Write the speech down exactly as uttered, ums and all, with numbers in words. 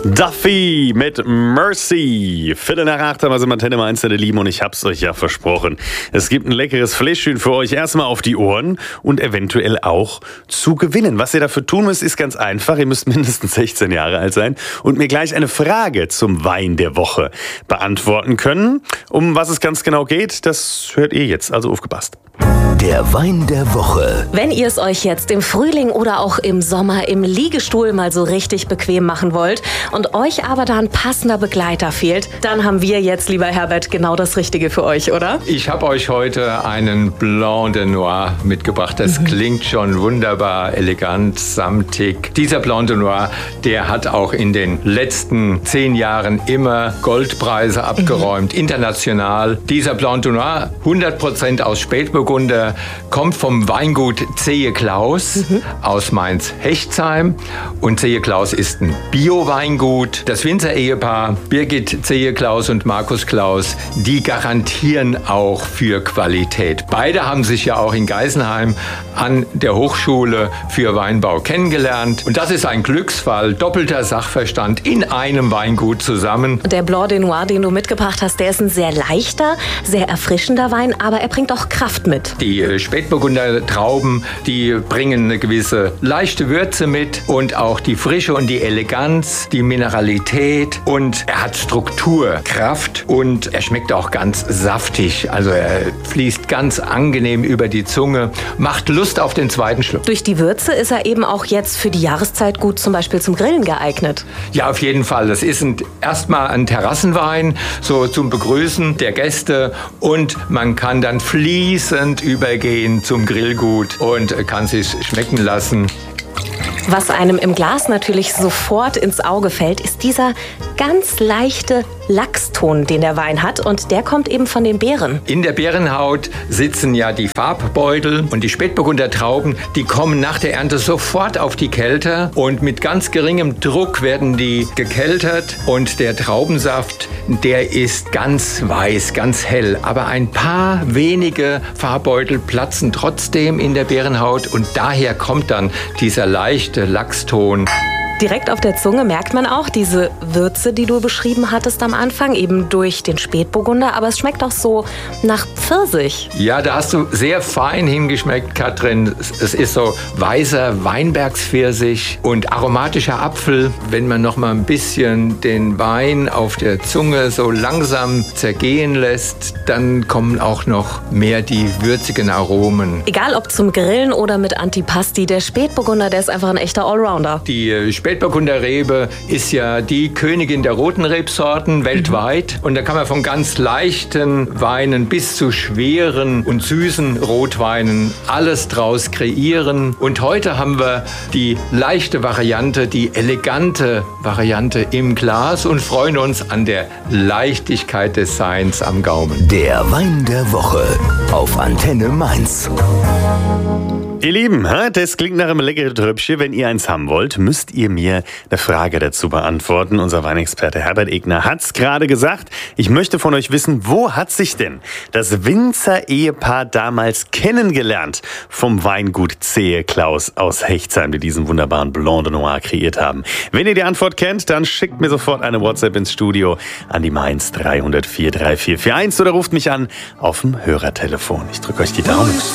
Duffy mit Mercy. Viertel nach acht haben wir es im Antenne Mainz, der Lieben, und ich hab's euch ja versprochen. Es gibt ein leckeres Fläschchen für euch erstmal auf die Ohren und eventuell auch zu gewinnen. Was ihr dafür tun müsst, ist ganz einfach. Ihr müsst mindestens sechzehn Jahre alt sein und mir gleich eine Frage zum Wein der Woche beantworten können. Um was es ganz genau geht, das hört ihr jetzt, also aufgepasst. Der Wein der Woche. Wenn ihr es euch jetzt im Frühling oder auch im Sommer im Liegestuhl mal so richtig bequem machen wollt und euch aber da ein passender Begleiter fehlt, dann haben wir jetzt, lieber Herbert, genau das Richtige für euch, oder? Ich habe euch heute einen Blanc de Noir mitgebracht. Das mhm. klingt schon wunderbar, elegant, samtig. Dieser Blanc de Noir, der hat auch in den letzten zehn Jahren immer Goldpreise abgeräumt, mhm. international. Dieser Blanc de Noir, hundert Prozent aus Spätburgunder, kommt vom Weingut Zehe Claus mhm. aus Mainz-Hechtsheim. Und Zehe Claus ist ein Bio-Weingut. Das Winzer-Ehepaar Birgit Zehe Claus und Markus Claus, die garantieren auch für Qualität. Beide haben sich ja auch in Geisenheim an der Hochschule für Weinbau kennengelernt. Und das ist ein Glücksfall, doppelter Sachverstand in einem Weingut zusammen. Der Blanc de Noir, den du mitgebracht hast, der ist ein sehr leichter, sehr erfrischender Wein, aber er bringt auch Kraft mit. Die Spätburgunder Trauben, die bringen eine gewisse leichte Würze mit und auch die Frische und die Eleganz, die Mineralität, und er hat Struktur, Kraft und er schmeckt auch ganz saftig. Also er fließt ganz angenehm über die Zunge, macht Lust auf den zweiten Schluck. Durch die Würze ist er eben auch jetzt für die Jahreszeit gut zum Beispiel zum Grillen geeignet. Ja, auf jeden Fall. Das ist ein, erstmal ein Terrassenwein, so zum Begrüßen der Gäste, und man kann dann fließend übergehen zum Grillgut und kann sich schmecken lassen. Was einem im Glas natürlich sofort ins Auge fällt, ist dieser ganz leichte Lachston, den der Wein hat, und der kommt eben von den Beeren. In der Beerenhaut sitzen ja die Farbbeutel, und die Spätburgunder Trauben, die kommen nach der Ernte sofort auf die Kelter, und mit ganz geringem Druck werden die gekeltert, und der Traubensaft, der ist ganz weiß, ganz hell, aber ein paar wenige Farbbeutel platzen trotzdem in der Beerenhaut, und daher kommt dann dieser leichte Lachston. Direkt auf der Zunge merkt man auch diese Würze, die du beschrieben hattest am Anfang, eben durch den Spätburgunder, aber es schmeckt auch so nach Pfirsich. Ja, da hast du sehr fein hingeschmeckt, Katrin. Es ist so weißer Weinbergspfirsich und aromatischer Apfel. Wenn man noch mal ein bisschen den Wein auf der Zunge so langsam zergehen lässt, dann kommen auch noch mehr die würzigen Aromen. Egal ob zum Grillen oder mit Antipasti, der Spätburgunder, der ist einfach ein echter Allrounder. Die Spätburgunder Rebe ist ja die Königin der roten Rebsorten weltweit. Und da kann man von ganz leichten Weinen bis zu schweren und süßen Rotweinen alles draus kreieren. Und heute haben wir die leichte Variante, die elegante Variante im Glas, und freuen uns an der Leichtigkeit des Seins am Gaumen. Der Wein der Woche auf Antenne Mainz. Ihr Lieben, das klingt nach einem leckeren Tröpfchen. Wenn ihr eins haben wollt, müsst ihr mir eine Frage dazu beantworten. Unser Weinexperte Herbert Egner hat's gerade gesagt. Ich möchte von euch wissen, wo hat sich denn das Winzer-Ehepaar damals kennengelernt vom Weingut Zehe Claus aus Hechtsheim, die diesen wunderbaren Blanc de Noir kreiert haben? Wenn ihr die Antwort kennt, dann schickt mir sofort eine WhatsApp ins Studio an die Mainz drei null vier drei vier vier eins oder ruft mich an auf dem Hörertelefon. Ich drücke euch die Daumen.